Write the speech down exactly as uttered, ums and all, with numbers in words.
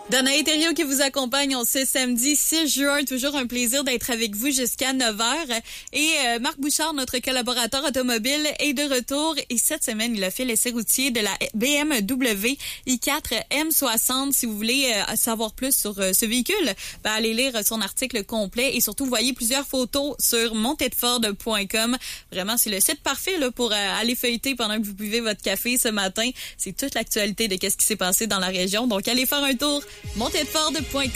Danae Thériault qui vous accompagne en ce samedi six juin. Toujours un plaisir d'être avec vous jusqu'à neuf heures. Et euh, Marc Bouchard, notre collaborateur automobile, est de retour. Et cette semaine, il a fait l'essai routier de la B M W i quatre M soixante. Si vous voulez euh, savoir plus sur euh, ce véhicule, ben, allez lire son article complet. Et surtout, voyez plusieurs photos sur montedford point com. Vraiment, c'est le site parfait là, pour euh, aller feuilleter pendant que vous buvez votre café ce matin. C'est toute l'actualité de qu'est-ce qui s'est passé dans la région. Donc, allez faire un tour. montedford point com.